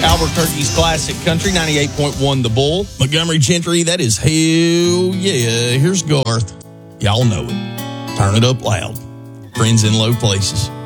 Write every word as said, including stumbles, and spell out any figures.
Albuquerque's classic country, ninety-eight point one The Bull. Montgomery Gentry, that is hell yeah. Here's Garth. Y'all know it. Turn it up loud. Friends in low places.